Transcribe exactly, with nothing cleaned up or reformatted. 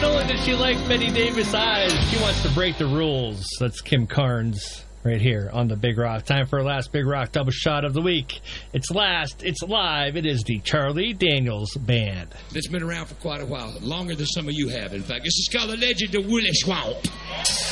Not only does she like Betty Davis eyes, she wants to break the rules. That's Kim Carnes right here on the Big Rock. Time for our last Big Rock double shot of the week. It's last, it's live, it is the Charlie Daniels Band. It's been around for quite a while, longer than some of you have, in fact. This is called The Legend of Willie Swamp.